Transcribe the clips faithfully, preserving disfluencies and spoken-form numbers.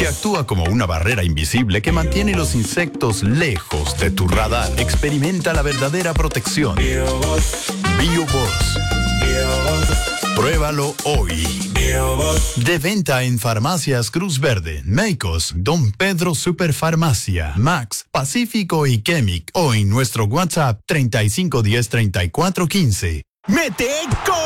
que actúa como una barrera invisible que mantiene los insectos lejos de tu radar. Experimenta la verdadera protección. BioBoss. BioBoss. Pruébalo hoy. De venta en Farmacias Cruz Verde, Meicos, Don Pedro Superfarmacia, Max, Pacífico y Chemic, o en nuestro WhatsApp treinta y cinco diez treinta y cuatro quince. ¡Mete gol!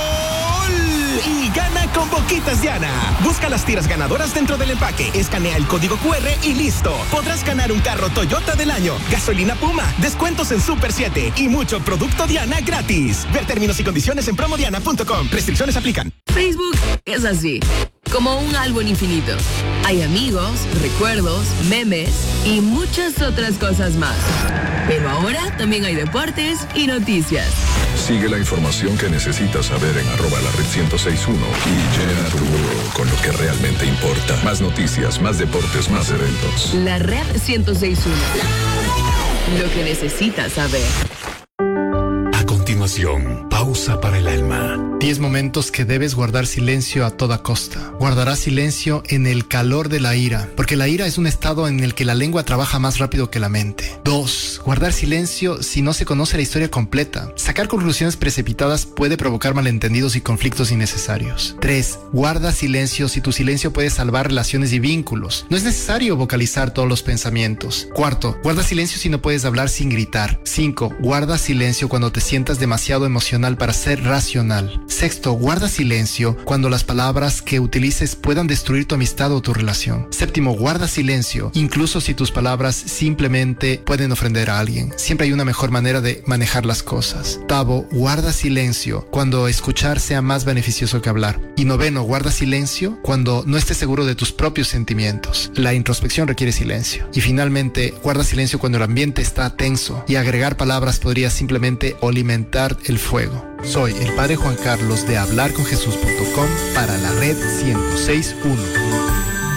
Y gana con Boquitas Diana. Busca las tiras ganadoras dentro del empaque, escanea el código cu erre y listo. Podrás ganar un carro Toyota del año, gasolina Puma, descuentos en Super siete y mucho producto Diana gratis. Ver términos y condiciones en promodiana punto com. Restricciones aplican. Facebook es así, como un álbum infinito. Hay amigos, recuerdos, memes y muchas otras cosas más. Pero ahora también hay deportes y noticias. Sigue la información que necesitas saber en arroba la red ciento seis punto uno y llena tu muro con lo que realmente importa. Más noticias, más deportes, más eventos. La red ciento seis punto uno. Lo que necesitas saber. A continuación, pausa para el alma. Diez momentos que debes guardar silencio a toda costa. Guardarás silencio en el calor de la ira, porque la ira es un estado en el que la lengua trabaja más rápido que la mente. Dos, guardar silencio si no se conoce la historia completa. Sacar conclusiones precipitadas puede provocar malentendidos y conflictos innecesarios. Tres, guarda silencio si tu silencio puede salvar relaciones y vínculos. No es necesario vocalizar todos los pensamientos. Cuarto, guarda silencio si no puedes hablar sin gritar. Cinco, guarda silencio cuando te sientas demasiado emocional para ser racional. Sexto, guarda silencio cuando las palabras que utilices puedan destruir tu amistad o tu relación. Séptimo, guarda silencio incluso si tus palabras simplemente pueden ofender a alguien. Siempre hay una mejor manera de manejar las cosas. Octavo, guarda silencio cuando escuchar sea más beneficioso que hablar. Y noveno, guarda silencio cuando no estés seguro de tus propios sentimientos. La introspección requiere silencio. Y finalmente, guarda silencio cuando el ambiente está tenso y agregar palabras podría simplemente alimentar el fuego. Soy el Padre Juan Carlos de hablar con jesús punto com para la red ciento seis punto uno.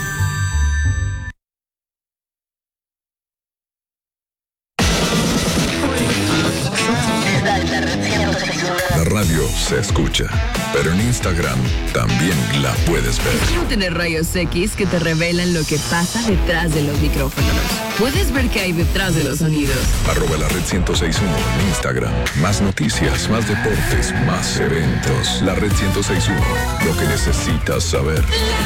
La radio se escucha, pero en Instagram también la puedes ver. Quiero tener rayos X que te revelan lo que pasa detrás de los micrófonos. Puedes ver qué hay detrás de los sonidos. Arroba la red ciento seis punto uno en Instagram. Más noticias, más deportes, más eventos. La red ciento seis punto uno, lo que necesitas saber.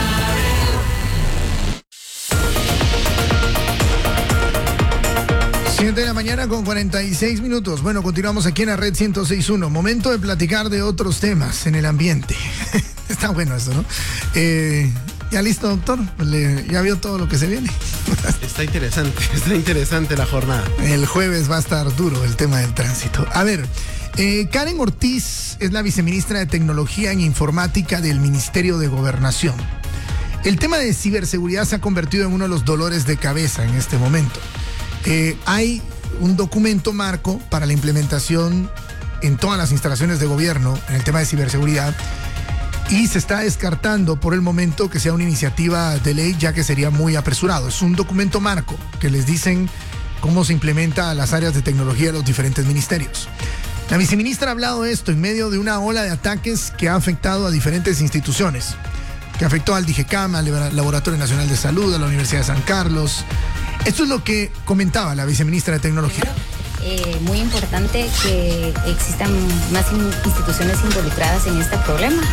siete de la mañana con cuarenta y seis minutos. Bueno, continuamos aquí en la red ciento seis punto uno. Momento de platicar de otros temas en el ambiente. Está bueno eso, ¿no? Eh, ¿Ya listo, doctor? Le, ¿Ya vio todo lo que se viene? Está interesante, está interesante la jornada. El jueves va a estar duro el tema del tránsito. A ver, eh, Karen Ortiz es la viceministra de Tecnología en Informática del Ministerio de Gobernación. El tema de ciberseguridad se ha convertido en uno de los dolores de cabeza en este momento. Eh, hay un documento marco para la implementación en todas las instalaciones de gobierno en el tema de ciberseguridad y se está descartando por el momento que sea una iniciativa de ley, ya que sería muy apresurado. Es un documento marco que les dicen cómo se implementa a las áreas de tecnología de los diferentes ministerios. La viceministra ha hablado de esto en medio de una ola de ataques que ha afectado a diferentes instituciones, que afectó al DIGECAM, al Laboratorio Nacional de Salud, a la Universidad de San Carlos. Esto es lo que comentaba la viceministra de Tecnología. Eh, muy importante que existan más instituciones involucradas en este problema.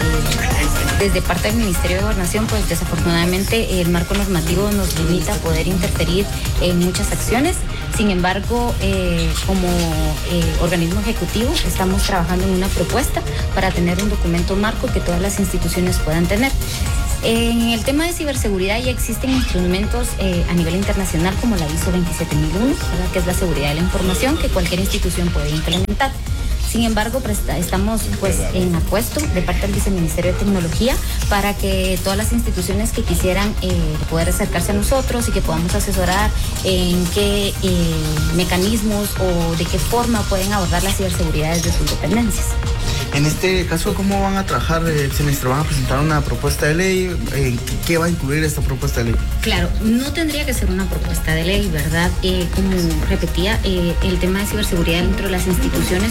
Eh, desde parte del Ministerio de Gobernación, pues desafortunadamente el marco normativo nos limita a poder interferir en muchas acciones. Sin embargo, eh, como eh, organismo ejecutivo estamos trabajando en una propuesta para tener un documento marco que todas las instituciones puedan tener. En el tema de ciberseguridad ya existen instrumentos eh, a nivel internacional como la ISO veintisiete mil uno, ¿verdad? Que es la seguridad de la información que cualquier institución puede implementar. Sin embargo, estamos pues en apuesto de parte del Viceministerio de Tecnología para que todas las instituciones que quisieran eh, poder acercarse a nosotros y que podamos asesorar en qué eh, mecanismos o de qué forma pueden abordar la ciberseguridad desde sus dependencias. En este caso, ¿cómo van a trabajar el semestre? ¿Van a presentar una propuesta de ley? Eh, ¿Qué va a incluir esta propuesta de ley? Claro, no tendría que ser una propuesta de ley, ¿verdad? Eh, como repetía, eh, el tema de ciberseguridad dentro de las instituciones es autorizado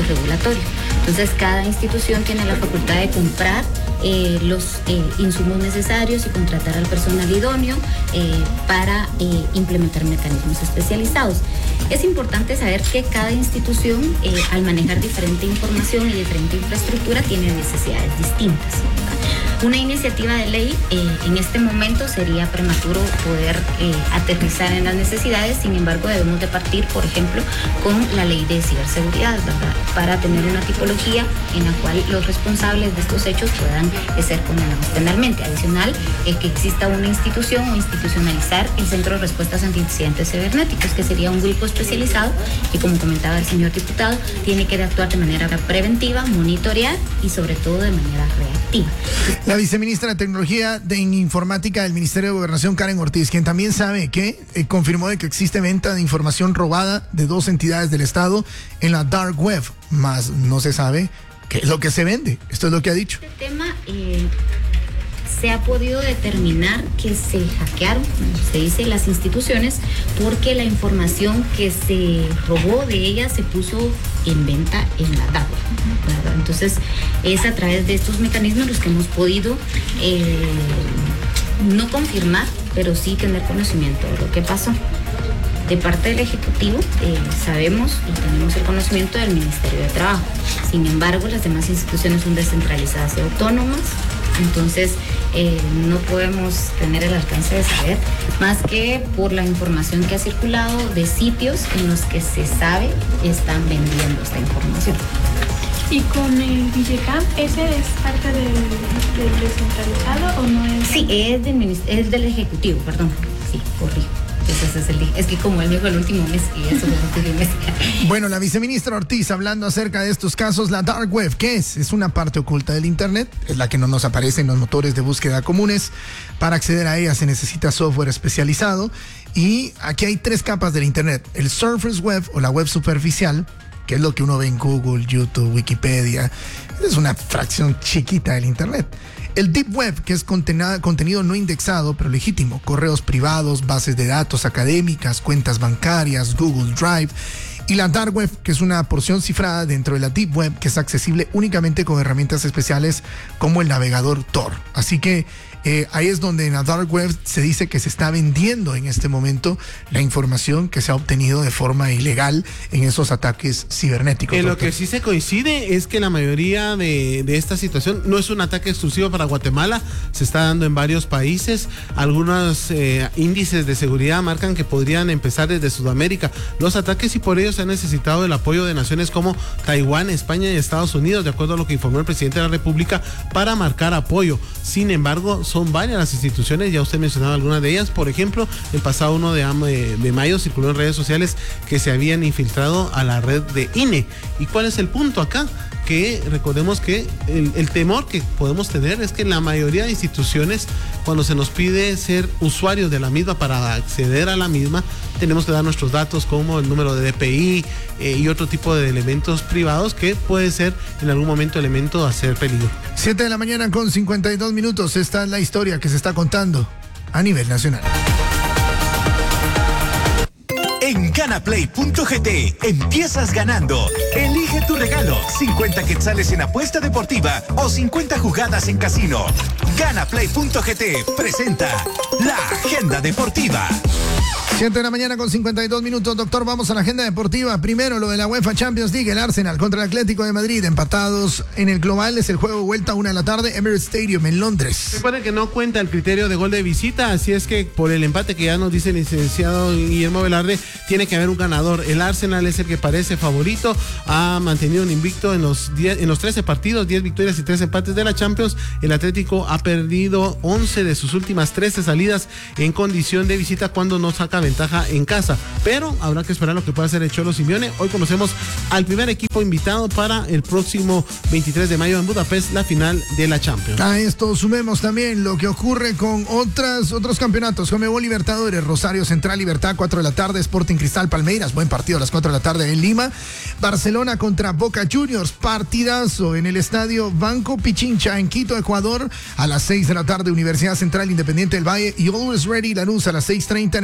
acto regulatorio. Entonces, cada institución tiene la facultad de comprar eh, los eh, insumos necesarios y contratar al personal idóneo eh, para eh, implementar mecanismos especializados. Es importante saber que cada institución, eh, al manejar diferente información y diferente infraestructura, tiene necesidades distintas. Una iniciativa de ley, eh, en este momento sería prematuro poder eh, aterrizar en las necesidades, sin embargo debemos de partir, por ejemplo, con la ley de ciberseguridad, ¿verdad? Para tener una tipología en la cual los responsables de estos hechos puedan eh, ser condenados penalmente. Adicional, eh, que exista una institución o institucionalizar el Centro de Respuestas ante Incidentes Cibernéticos, que sería un grupo especializado que, como comentaba el señor diputado, tiene que actuar de manera preventiva, monitorear y sobre todo de manera reactiva. La viceministra de Tecnología de Informática del Ministerio de Gobernación, Karen Ortiz, quien también sabe que eh, confirmó de que existe venta de información robada de dos entidades del Estado en la dark web, más no se sabe qué es lo que se vende. Esto es lo que ha dicho. Este tema eh, se ha podido determinar que se hackearon, como se dice, las instituciones, porque la información que se robó de ellas se puso en venta en la dark web, ¿verdad? Entonces, es a través de estos mecanismos los que hemos podido eh, no confirmar, pero sí tener conocimiento de lo que pasó. De parte del Ejecutivo, eh, sabemos y tenemos el conocimiento del Ministerio de Trabajo. Sin embargo, las demás instituciones son descentralizadas y autónomas, entonces eh, no podemos tener el alcance de saber, más que por la información que ha circulado de sitios en los que se sabe están vendiendo esta información. ¿Y con el Villecamp, ese es parte del, del descentralizado o no es? Sí, es del, es del Ejecutivo, perdón, sí, corrijo. Entonces es, el, es que como él me dijo el último mes y eso fue el último mes. Bueno, la viceministra Ortiz, hablando acerca de estos casos, la dark web, ¿qué es? Es una parte oculta del Internet, es la que no nos aparece en los motores de búsqueda comunes. Para acceder a ella se necesita software especializado y aquí hay tres capas del Internet: el surface web o la web superficial, que es lo que uno ve en Google, YouTube, Wikipedia. Es una fracción chiquita del Internet. El Deep Web, que es contenido no indexado, pero legítimo: correos privados, bases de datos académicas, cuentas bancarias, Google Drive. Y la Dark Web, que es una porción cifrada dentro de la Deep Web, que es accesible únicamente con herramientas especiales como el navegador Tor. Así que eh, ahí es donde en la Dark Web se dice que se está vendiendo en este momento la información que se ha obtenido de forma ilegal en esos ataques cibernéticos. En lo que sí se coincide es que la mayoría de, de esta situación no es un ataque exclusivo para Guatemala, se está dando en varios países. Algunos eh, índices de seguridad marcan que podrían empezar desde Sudamérica los ataques, y por ello se ha necesitado el apoyo de naciones como Taiwán, España y Estados Unidos, de acuerdo a lo que informó el presidente de la República, para marcar apoyo. Sin embargo, son varias las instituciones, ya usted mencionaba algunas de ellas. Por ejemplo, el pasado uno de, de mayo circuló en redes sociales que se habían infiltrado a la red de I N E. ¿Y cuál es el punto acá? Que recordemos que el, el temor que podemos tener es que la mayoría de instituciones, cuando se nos pide ser usuarios de la misma para acceder a la misma, tenemos que dar nuestros datos como el número de D P I eh, y otro tipo de elementos privados que puede ser en algún momento elemento a hacer peligro. siete de la mañana con cincuenta y dos minutos. Esta es la historia que se está contando a nivel nacional. En Ganaplay punto g t empiezas ganando. Elige tu regalo: cincuenta quetzales en apuesta deportiva o cincuenta jugadas en casino. Ganaplay punto g t presenta la agenda deportiva. siete de la mañana con cincuenta y dos minutos. Doctor, vamos a la agenda deportiva. Primero, lo de la UEFA Champions League. El Arsenal contra el Atlético de Madrid, empatados en el global. Es el juego de vuelta a una de la tarde, Emirates Stadium en Londres. Recuerden que no cuenta el criterio de gol de visita, así es que por el empate que ya nos dice el licenciado Guillermo Velarde, tiene que haber un ganador. El Arsenal es el que parece favorito, ha mantenido un invicto en los diez, en los trece partidos, diez victorias y tres empates de la Champions. El Atlético ha perdido once de sus últimas trece salidas en condición de visita cuando no saca ventaja en casa, pero habrá que esperar lo que pueda hacer el Cholo Simeone. Hoy conocemos al primer equipo invitado para el próximo veintitrés de mayo en Budapest, la final de la Champions. A esto sumemos también lo que ocurre con otras, otros campeonatos. Conmebol Libertadores, Rosario Central Libertad, cuatro de la tarde, Sporting Cristal Palmeiras, buen partido a las cuatro de la tarde en Lima. Barcelona contra Boca Juniors, partidazo en el estadio Banco Pichincha en Quito, Ecuador, a las seis de la tarde. Universidad Central Independiente del Valle y Always Ready Lanús a las seis treinta en el Municipal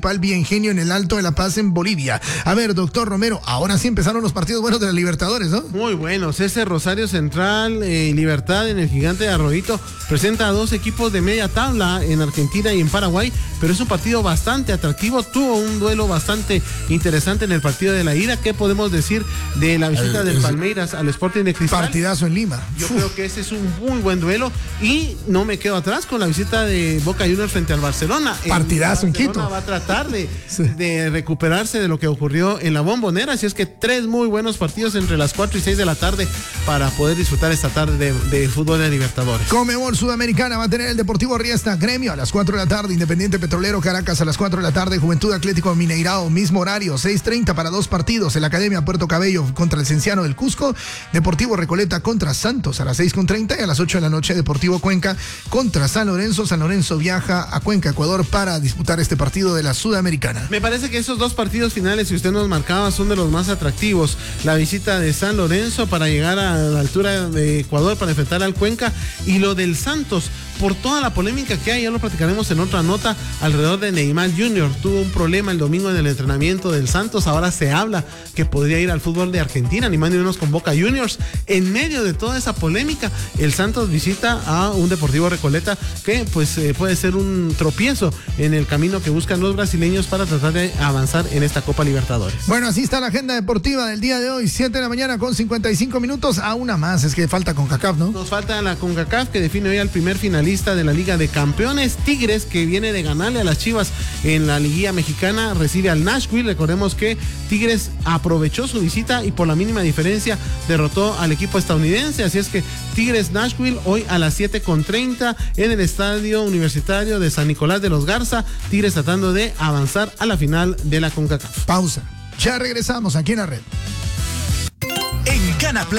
Municipal Vía Ingenio en el Alto de La Paz en Bolivia. A ver, doctor Romero, ahora sí empezaron los partidos buenos de la Libertadores, ¿no? Muy buenos. Ese Rosario Central y eh, Libertad en el Gigante de Arroyito presenta a dos equipos de media tabla en Argentina y en Paraguay, pero es un partido bastante atractivo. Tuvo un duelo bastante interesante en el partido de la ida. ¿Qué podemos decir de la visita del Palmeiras al Sporting de Cristal? Partidazo en Lima. Yo Uf. creo que ese es un muy buen duelo y no me quedo atrás con la visita de Boca Juniors frente al Barcelona. Partidazo en Quito. Va a tratar de, sí. de recuperarse de lo que ocurrió en la Bombonera, así es que tres muy buenos partidos entre las cuatro y seis de la tarde para poder disfrutar esta tarde de, de fútbol de Libertadores. Conmebol Sudamericana va a tener el Deportivo Riestra Gremio a las cuatro de la tarde, Independiente Petrolero Caracas a las cuatro de la tarde, Juventud Atlético Mineirao, mismo horario, seis treinta para dos partidos, el Academia Puerto Cabello contra el Cienciano del Cusco, Deportivo Recoleta contra Santos a las seis con treinta y a las ocho de la noche Deportivo Cuenca contra San Lorenzo. San Lorenzo viaja a Cuenca, Ecuador para disputar este partido de la Sudamericana. Me parece que esos dos partidos finales, si usted nos marcaba, son de los más atractivos. La visita de San Lorenzo para llegar a la altura de Ecuador para enfrentar al Cuenca y lo del Santos por toda la polémica que hay, ya lo platicaremos en otra nota alrededor de Neymar junior Tuvo un problema el domingo en el entrenamiento del Santos, ahora se habla que podría ir al fútbol de Argentina, ni más ni menos con Boca Juniors. En medio de toda esa polémica, el Santos visita a un Deportivo Recoleta que pues eh, puede ser un tropiezo en el camino que buscan los brasileños para tratar de avanzar en esta Copa Libertadores. Bueno, así está la agenda deportiva del día de hoy, siete de la mañana con cincuenta y cinco minutos, a una más, es que falta CONCACAF, ¿no? Nos falta la CONCACAF que define hoy al primer finalista de la Liga de Campeones. Tigres, que viene de ganarle a las Chivas en la liguilla mexicana, recibe al Nashville. Recordemos que Tigres aprovechó su visita y por la mínima diferencia derrotó al equipo estadounidense, así es que Tigres Nashville hoy a las siete con treinta en el Estadio Universitario de San Nicolás de los Garza. Tigres tratando de avanzar a la final de la CONCACAF. Pausa, ya regresamos aquí en la red. En Gana Play